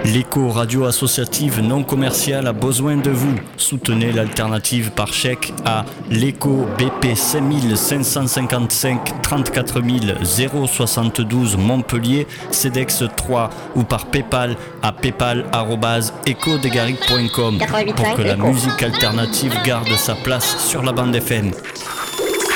L'écho radio associative non commerciale a besoin de vous. Soutenez l'alternative par chèque à l'écho BP 5555 34 072 Montpellier, CEDEX 3 ou par Paypal à paypal@ecodegaric.com pour que la musique alternative garde sa place sur la bande FM.